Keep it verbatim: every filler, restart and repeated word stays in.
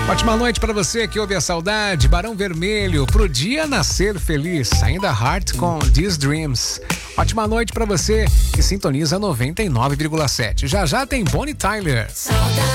Ótima noite pra você que ouve a saudade, Barão Vermelho, pro dia nascer feliz, ainda Heart com These Dreams. Ótima noite pra você que sintoniza noventa e nove vírgula sete. Já já tem Bonnie Tyler.